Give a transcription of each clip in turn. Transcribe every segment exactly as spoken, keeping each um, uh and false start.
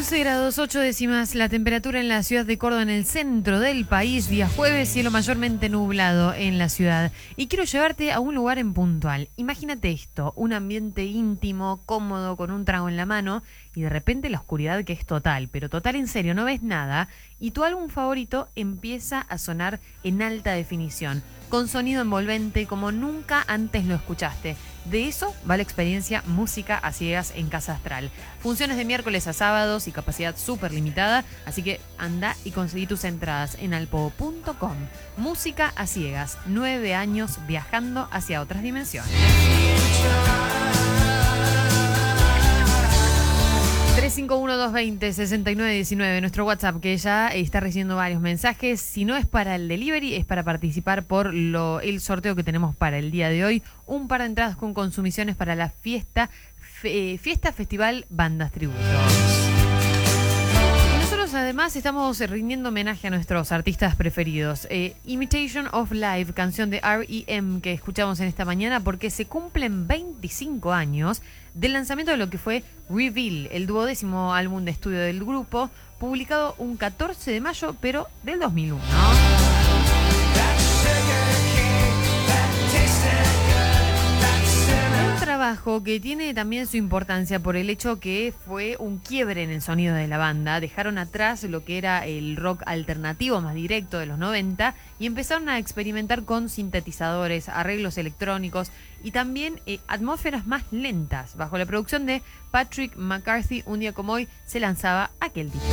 catorce grados ocho décimas la temperatura en la ciudad de Córdoba, en el centro del país. Día jueves, cielo mayormente nublado en la ciudad. Y quiero llevarte a un lugar en puntual. Imagínate esto, un ambiente íntimo, cómodo, con un trago en la mano y de repente la oscuridad que es total, pero total en serio, no ves nada y tu álbum favorito empieza a sonar en alta definición, con sonido envolvente como nunca antes lo escuchaste. De eso va la experiencia Música a Ciegas en Casa Astral. Funciones de miércoles a sábados y capacidad súper limitada, así que anda y conseguí tus entradas en alpo punto com. Música a Ciegas, nueve años viajando hacia otras dimensiones. tres cinco uno, dos dos cero, seis nueve uno nueve, nuestro WhatsApp, que ya está recibiendo varios mensajes. Si no es para el delivery, es para participar por lo, el sorteo que tenemos para el día de hoy. Un par de entradas con consumiciones para la fiesta, fe, fiesta Festival Bandas Tributos. Y nosotros además estamos rindiendo homenaje a nuestros artistas preferidos. Eh, Imitation of Life, canción de R E M que escuchamos en esta mañana, porque se cumplen veinticinco años del lanzamiento de lo que fue Reveal, el duodécimo álbum de estudio del grupo, publicado un catorce de mayo, pero del dos mil uno. Un trabajo que tiene también su importancia por el hecho que fue un quiebre en el sonido de la banda. Dejaron atrás lo que era el rock alternativo más directo de los noventa y empezaron a experimentar con sintetizadores, arreglos electrónicos y también eh, atmósferas más lentas. Bajo la producción de Patrick McCarthy, un día como hoy se lanzaba aquel disco.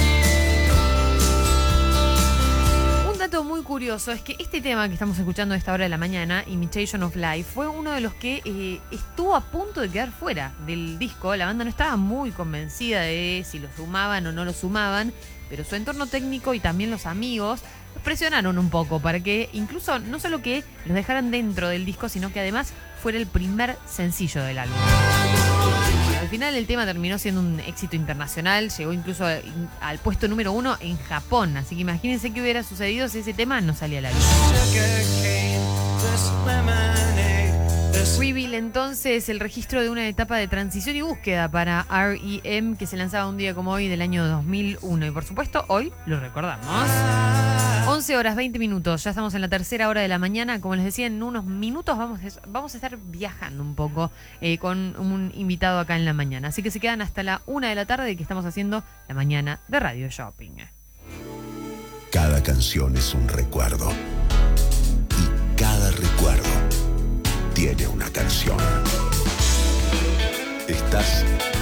Un dato muy curioso es que este tema que estamos escuchando a esta hora de la mañana, Imitation of Life, fue uno de los que eh, estuvo a punto de quedar fuera del disco. La banda no estaba muy convencida de si lo sumaban o no lo sumaban, pero su entorno técnico y también los amigos presionaron un poco para que incluso no solo que los dejaran dentro del disco, sino que además fuera el primer sencillo del álbum. Bueno, al final el tema terminó siendo un éxito internacional, llegó incluso a, al puesto número uno en Japón, así que imagínense qué hubiera sucedido si ese tema no salía a la luz. Reveal, entonces, el registro de una etapa de transición y búsqueda para R E M que se lanzaba un día como hoy del año dos mil uno y por supuesto hoy lo recordamos. once horas veinte minutos, ya estamos en la tercera hora de la mañana. Como les decía, en unos minutos vamos, vamos a estar viajando un poco eh, con un invitado acá en la mañana, así que se quedan hasta la una de la tarde que estamos haciendo la mañana de Radio Shopping. Cada canción es un recuerdo y cada recuerdo tiene una canción. Estás